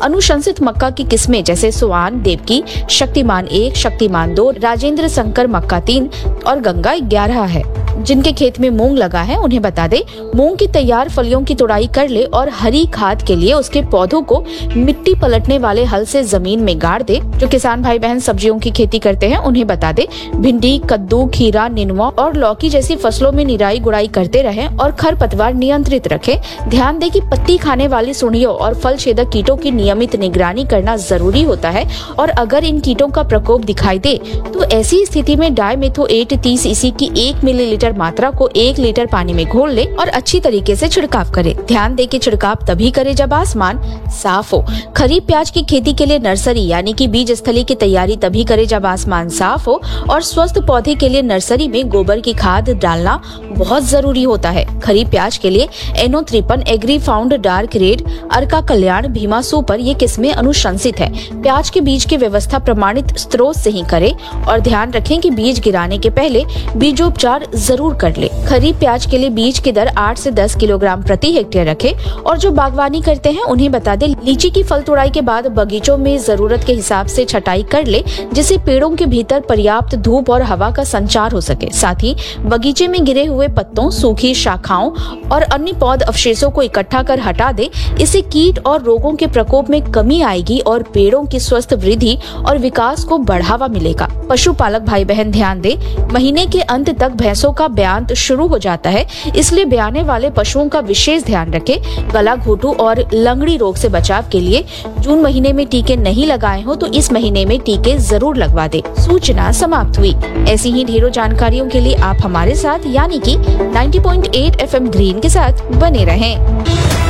अनुशंसित मक्का की किस्में जैसे सुआन, देवकी, शक्तिमान 1, शक्तिमान 2, राजेंद्र शंकर मक्का 3 और गंगा 11 है। जिनके खेत में मूंग लगा है उन्हें बता दे, मूंग की तैयार फलियों की तुड़ाई कर ले और हरी खाद के लिए उसके पौधों को मिट्टी पलटने वाले हल से जमीन में गाड़ दे। जो किसान भाई बहन सब्जियों की खेती करते हैं उन्हें बता दे, भिंडी, कद्दू, खीरा, निनुआ और लौकी जैसी फसलों में निराई गुड़ाई करते रहें और खरपतवार नियंत्रित रखें। ध्यान दे कि पत्ती खाने वाली सुंडियों और फल छेदक कीटों की नियमित निगरानी करना जरूरी होता है और अगर इन कीटों का प्रकोप दिखाई दे तो ऐसी स्थिति में डायमेथोएट 30 EC की 1 मिलीलीटर मात्रा को 1 लीटर पानी में घोल ले और अच्छी तरीके से छिड़काव करे। ध्यान दे कि छिड़काव तभी करे जब आसमान साफ हो। खरीफ प्याज की खेती के लिए नर्सरी यानी कि बीज स्थली की तैयारी तभी करे जब आसमान साफ हो और स्वस्थ पौधे के लिए नर्सरी में गोबर की खाद डालना बहुत जरूरी होता है। खरीफ प्याज के लिए NO53, agree found dark red, अर्का कल्याण, भीमा सुपर ये किस्में अनुशंसित है। प्याज के बीज की व्यवस्था प्रमाणित स्रोत से ही करे और ध्यान रखें कि बीज गिराने के पहले बीजोपचार जरूर कर ले। खरीफ प्याज के लिए बीज की दर 8 से 10 किलोग्राम प्रति हेक्टेयर रखे और जो बागवानी करते हैं उन्हें बता दे, लीची की फल तोड़ाई के बाद बगीचों में जरूरत के हिसाब से छटाई कर ले जिससे पेड़ों के भीतर पर्याप्त धूप और हवा का संचार हो सके। साथ ही बगीचे में गिरे हुए पत्तों, सूखी शाखाओं और अन्य पौध अवशेषों को इकट्ठा कर हटा दे। इससे कीट और रोगों के प्रकोप में कमी आएगी और पेड़ों की स्वस्थ वृद्धि और विकास को बढ़ावा मिलेगा। पशुपालक भाई बहन ध्यान दे, महीने के अंत तक भैंसों का ब्यांत शुरू हो जाता है, इसलिए ब्याने वाले पशुओं का विशेष ध्यान रखें। गला घोटू और लंगड़ी रोग से बचाव के लिए जून महीने में टीके नहीं लगाए हो तो इस महीने में टीके जरूर लगवा दे। सूचना समाप्त हुई। ऐसी ही ढेरों जानकारियों के लिए आप हमारे साथ यानी कि 90.8 FM ग्रीन के साथ बने रहें।